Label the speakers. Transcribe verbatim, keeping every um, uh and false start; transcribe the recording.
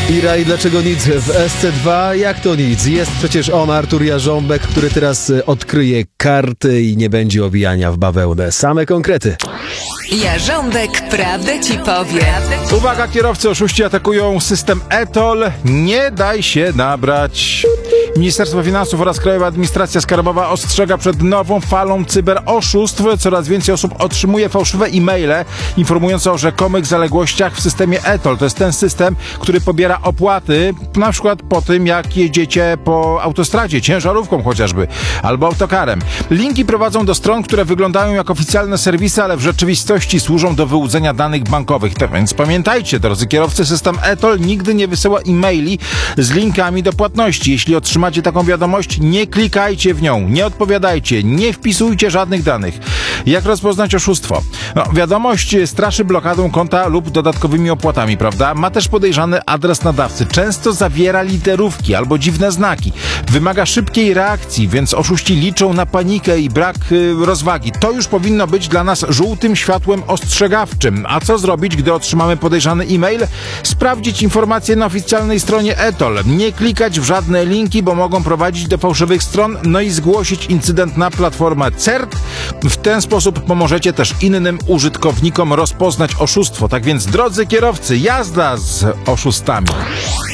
Speaker 1: Ira, i dlaczego nic w S C dwa? Jak to nic? Jest przecież on, Artur Jarząbek, który teraz odkryje karty i nie będzie owijania w bawełnę. Same konkrety.
Speaker 2: Jarząbek prawdę ci powie.
Speaker 3: Uwaga, kierowcy oszuści atakują system e-toll. Nie daj się nabrać. Ministerstwo Finansów oraz Krajowa Administracja Skarbowa ostrzega przed nową falą cyberoszustw. Coraz więcej osób otrzymuje fałszywe e-maile informujące o rzekomych zaległościach w systemie e-toll. To jest ten system, który pobiera opłaty, na przykład po tym, jak jedziecie po autostradzie, ciężarówką chociażby, albo autokarem. Linki prowadzą do stron, które wyglądają jak oficjalne serwisy, ale w rzeczywistości służą do wyłudzenia danych bankowych. Tak więc pamiętajcie, drodzy kierowcy, system e-toll nigdy nie wysyła e-maili z linkami do płatności. Jeśli otrzymacie taką wiadomość, nie klikajcie w nią, nie odpowiadajcie, nie wpisujcie żadnych danych. Jak rozpoznać oszustwo? No, wiadomość straszy blokadą konta lub dodatkowymi opłatami, prawda? Ma też podejrzany adres nadawcy. Często zawiera literówki albo dziwne znaki. Wymaga szybkiej reakcji, więc oszuści liczą na panikę i brak y, rozwagi. To już powinno być dla nas żółtym światłem ostrzegawczym. A co zrobić, gdy otrzymamy podejrzany e-mail? Sprawdzić informacje na oficjalnej stronie e-toll. Nie klikać w żadne linki, bo mogą prowadzić do fałszywych stron. No i zgłosić incydent na platformę CERT. W ten sposób pomożecie też innym użytkownikom rozpoznać oszustwo. Tak więc, drodzy kierowcy, jazda z oszustami.